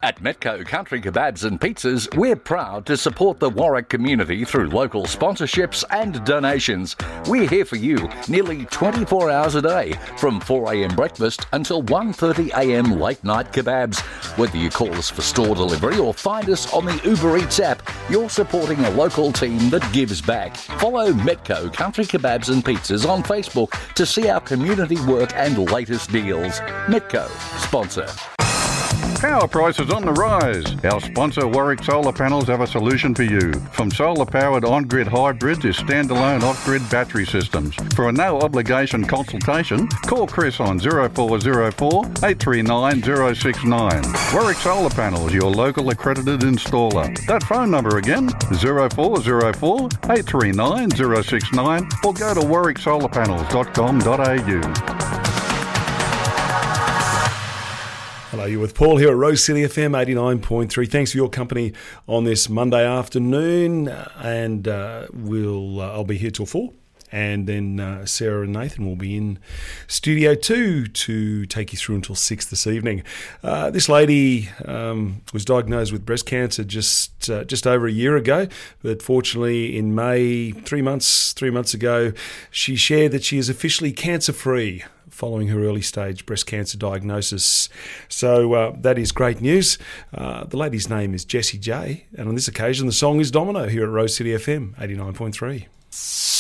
At Metco Country Kebabs and Pizzas, we're proud to support the Warwick community through local sponsorships and donations. We're here for you nearly 24 hours a day, from 4am breakfast until 1:30am late night kebabs. Whether you call us for store delivery or find us on the Uber Eats app, you're supporting a local team that gives back. Follow Metco Country Kebabs and Pizzas on Facebook to see our community work and latest deals. Metco, sponsor. Power prices on the rise. Our sponsor Warwick Solar Panels have a solution for you. From solar-powered on-grid hybrids to standalone off-grid battery systems. For a no-obligation consultation, call Chris on 0404 839 069. Warwick Solar Panels, your local accredited installer. That phone number again, 0404 839 069, or go to warwicksolarpanels.com.au. Hello, you're with Paul here at Rose City FM 89.3. Thanks for your company on this Monday afternoon, and I'll be here till 4, and then Sarah and Nathan will be in Studio 2 to take you through until 6 this evening. This lady was diagnosed with breast cancer just over a year ago, but fortunately in May, 3 months ago, she shared that she is officially cancer-free following her early stage breast cancer diagnosis. So that is great news. The lady's name is Jessie J, and on this occasion the song is Domino here at Rose City FM 89.3.